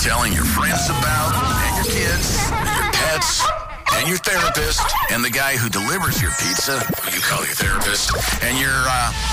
telling your friends about, and your kids, and your pets, and your therapist, and the guy who delivers your pizza, who you call your therapist, and your